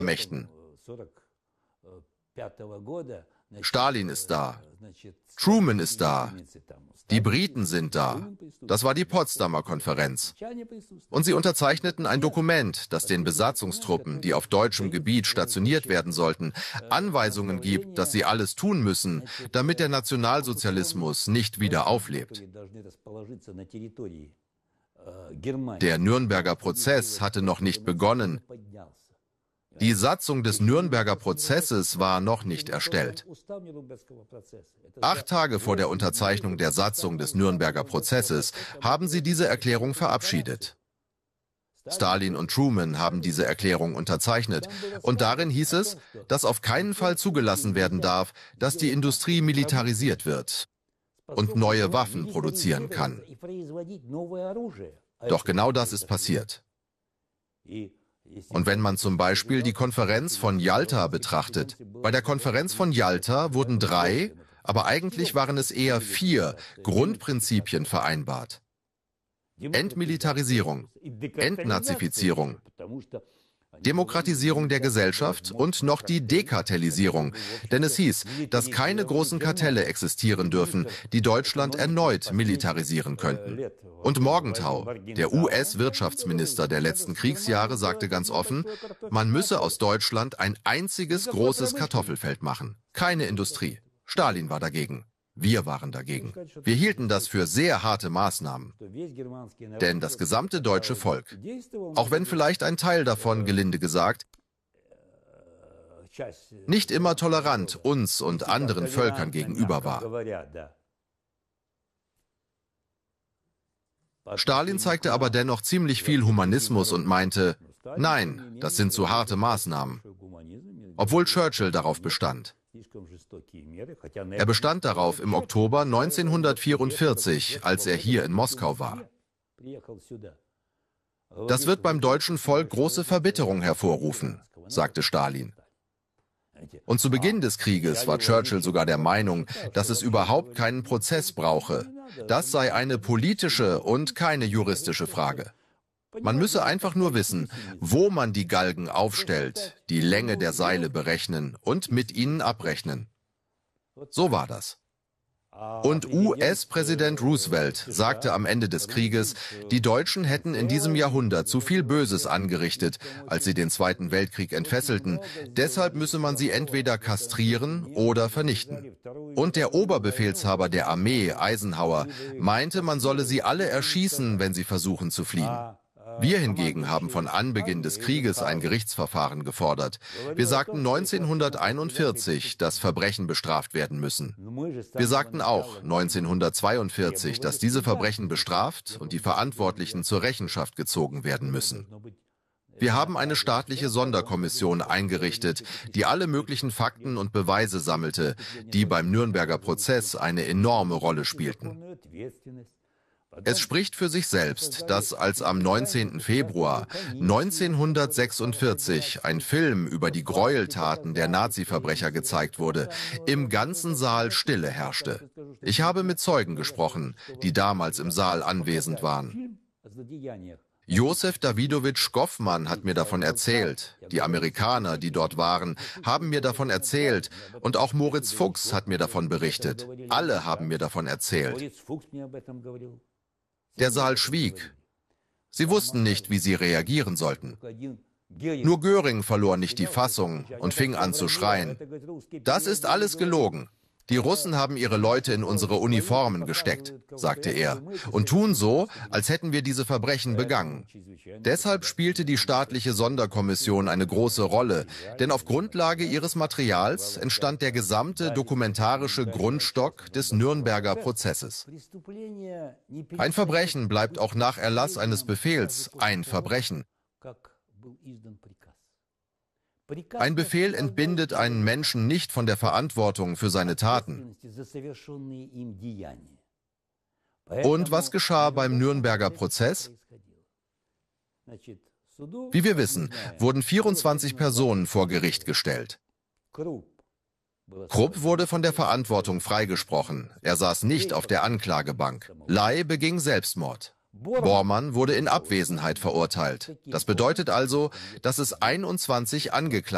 Mächten. Stalin ist da. Truman ist da. Die Briten sind da. Das war die Potsdamer Konferenz. Und sie unterzeichneten ein Dokument, das den Besatzungstruppen, die auf deutschem Gebiet stationiert werden sollten, Anweisungen gibt, dass sie alles tun müssen, damit der Nationalsozialismus nicht wieder auflebt. Der Nürnberger Prozess hatte noch nicht begonnen. Die Satzung des Nürnberger Prozesses war noch nicht erstellt. 8 Tage vor der Unterzeichnung der Satzung des Nürnberger Prozesses haben sie diese Erklärung verabschiedet. Stalin und Truman haben diese Erklärung unterzeichnet und darin hieß es, dass auf keinen Fall zugelassen werden darf, dass die Industrie militarisiert wird und neue Waffen produzieren kann. Doch genau das ist passiert. Und wenn man zum Beispiel die Konferenz von Jalta betrachtet, bei der Konferenz von Jalta wurden 3, aber eigentlich waren es eher 4 Grundprinzipien vereinbart. Entmilitarisierung, Entnazifizierung, Demokratisierung der Gesellschaft und noch die Dekartellisierung. Denn es hieß, dass keine großen Kartelle existieren dürfen, die Deutschland erneut militarisieren könnten. Und Morgenthau, der US-Wirtschaftsminister der letzten Kriegsjahre, sagte ganz offen, man müsse aus Deutschland ein einziges großes Kartoffelfeld machen. Keine Industrie. Stalin war dagegen. Wir waren dagegen. Wir hielten das für sehr harte Maßnahmen. Denn das gesamte deutsche Volk, auch wenn vielleicht ein Teil davon, gelinde gesagt, nicht immer tolerant uns und anderen Völkern gegenüber war. Stalin zeigte aber dennoch ziemlich viel Humanismus und meinte, nein, das sind zu harte Maßnahmen. Obwohl Churchill darauf bestand. Er bestand darauf im Oktober 1944, als er hier in Moskau war. Das wird beim deutschen Volk große Verbitterung hervorrufen, sagte Stalin. Und zu Beginn des Krieges war Churchill sogar der Meinung, dass es überhaupt keinen Prozess brauche. Das sei eine politische und keine juristische Frage. Man müsse einfach nur wissen, wo man die Galgen aufstellt, die Länge der Seile berechnen und mit ihnen abrechnen. So war das. Und US-Präsident Roosevelt sagte am Ende des Krieges, die Deutschen hätten in diesem Jahrhundert zu viel Böses angerichtet, als sie den Zweiten Weltkrieg entfesselten. Deshalb müsse man sie entweder kastrieren oder vernichten. Und der Oberbefehlshaber der Armee, Eisenhower, meinte, man solle sie alle erschießen, wenn sie versuchen zu fliehen. Wir hingegen haben von Anbeginn des Krieges ein Gerichtsverfahren gefordert. Wir sagten 1941, dass Verbrechen bestraft werden müssen. Wir sagten auch 1942, dass diese Verbrechen bestraft und die Verantwortlichen zur Rechenschaft gezogen werden müssen. Wir haben eine staatliche Sonderkommission eingerichtet, die alle möglichen Fakten und Beweise sammelte, die beim Nürnberger Prozess eine enorme Rolle spielten. Es spricht für sich selbst, dass als am 19. Februar 1946 ein Film über die Gräueltaten der Nazi-Verbrecher gezeigt wurde, im ganzen Saal Stille herrschte. Ich habe mit Zeugen gesprochen, die damals im Saal anwesend waren. Josef Davidowitsch Goffman hat mir davon erzählt, die Amerikaner, die dort waren, haben mir davon erzählt und auch Moritz Fuchs hat mir davon berichtet. Alle haben mir davon erzählt. Der Saal schwieg. Sie wussten nicht, wie sie reagieren sollten. Nur Göring verlor nicht die Fassung und fing an zu schreien. Das ist alles gelogen. Die Russen haben ihre Leute in unsere Uniformen gesteckt, sagte er, und tun so, als hätten wir diese Verbrechen begangen. Deshalb spielte die staatliche Sonderkommission eine große Rolle, denn auf Grundlage ihres Materials entstand der gesamte dokumentarische Grundstock des Nürnberger Prozesses. Ein Verbrechen bleibt auch nach Erlass eines Befehls ein Verbrechen. Ein Befehl entbindet einen Menschen nicht von der Verantwortung für seine Taten. Und was geschah beim Nürnberger Prozess? Wie wir wissen, wurden 24 Personen vor Gericht gestellt. Krupp wurde von der Verantwortung freigesprochen. Er saß nicht auf der Anklagebank. Ley beging Selbstmord. Bormann wurde in Abwesenheit verurteilt. Das bedeutet also, dass es 21 Angeklagte